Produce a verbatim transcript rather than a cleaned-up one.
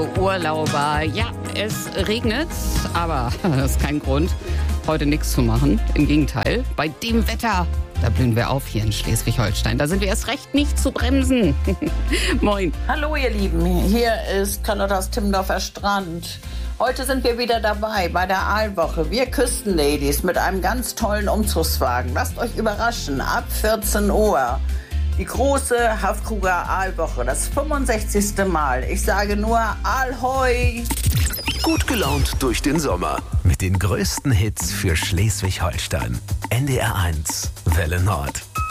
liebe Urlauber. Ja, es regnet, aber das ist kein Grund, heute nichts zu machen. Im Gegenteil, bei dem Wetter, da blühen wir auf hier in Schleswig-Holstein. Da sind wir erst recht nicht zu bremsen. Moin. Hallo ihr Lieben, hier ist Carlottas Timmendorfer Strand. Heute sind wir wieder dabei bei der Aalwoche. Wir Küstenladies mit einem ganz tollen Umzugswagen. Lasst euch überraschen, ab vierzehn Uhr. Die große Hafkruger Aalwoche, das fünfundsechzigste Mal. Ich sage nur Ahoi! Gut gelaunt durch den Sommer mit den größten Hits für Schleswig-Holstein. N D R eins, Welle Nord.